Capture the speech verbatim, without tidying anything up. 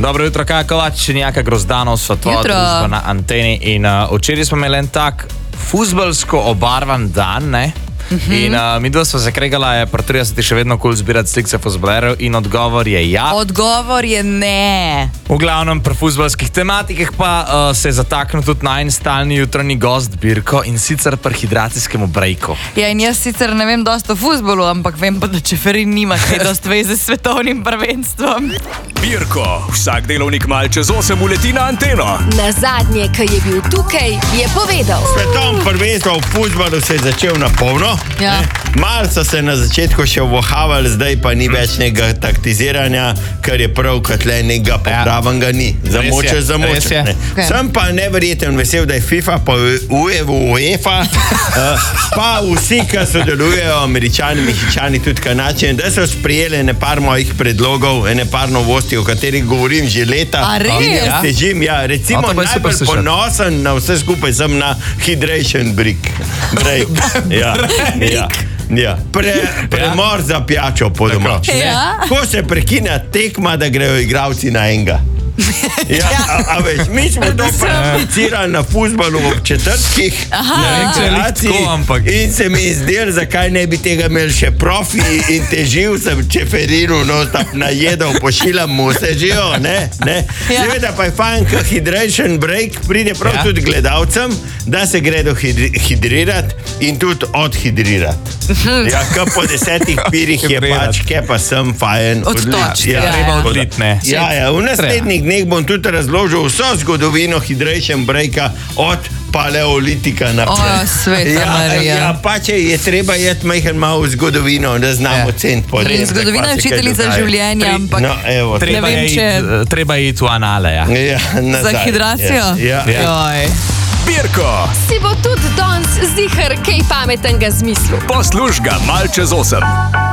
Dobro jutro, Kaja Kovač, Njaka Grozdanov, sva tvoja družba na Anteni. In uh, včeraj smo imeli en tak fuzbalsko obarvan dan, ne? Mm-hmm. In uh, mi dva sva se kregala, je pri tridesetih še vedno kul cool zbirati slike fuzbalerjev in odgovor je ja. Odgovor je ne. V glavnem pri fuzbalskih tematikah pa uh, se je zataknil tudi najin stalni jutranji gost Birko in sicer pri hidracijskemu brejku. Ja, in jaz sicer ne vem dosti o fuzbalu, ampak vem pa, da Čeferin nima kaj dosti veze s svetovnim prvenstvom. Birko, vsak delovnik mal čez osem uleti na Anteno. Na zadnje, ki je bil tukaj, je povedal. Svetovno prvenstvo v fuzbalu se je začel na polno. Ja. Malo so se na začetku še vohavali, zdaj pa ni več nekega taktiziranja, ker je prav, kot le nekega popravanga ni. Zamoče, zamoče. Okay. Sem pa neverjeten vesel, da je FIFA, pa UEFA, uh, pa vsi, ki sodelujejo, Američani, Mehičani, tudi Kanačani, da so sprejeli ene par mojih predlogov, ene par novosti, o katerih govorim že leta. A res? Ja, težim, ja. Recimo no, najbolj ponosen na vse skupaj sem na hydration break. break. Ja. Ja, ja. Pre, premor ja. za pijačo po domač. Ja. Ko se prekine tekma, da grejo igralci na enega. Ja, a, a veš, mi smo to prakticirali na fuzbalu v četrtkih, na rekreaciji in se mi izdel, zakaj ne bi tega imeli še profi in težil sem Čeferinu, no, najedal, pošiljam mu se živo, ne, ne. Ja. Seveda pa je fajn, ko hydration break pride prav ja. tudi gledalcem, da se gredo hidri, hidrirati in tudi odhidrirati. Ja, ko po desetih pirih je pač, kje pa sem fajn. Odtoč. Ja, ja, ja. ja, ja, v naslednjih dneh bom tudi razložil vso zgodovino hydration breaka od paleolitika naprej. O, sveta ja, Marija. Ja, pa če je treba jeti majhen malo zgodovino, da znamo ja. ceniti potem. Zgodovina je učiteljica življenja, ampak no, evo, treba, ne vem, je če... it, treba je iti v anale, ja. ja Za hidracijo? Ja. Ja. Ja. Birko, Si bo tudi danes ziher kaj pametnega zmislil. posluž ga mal čez osem.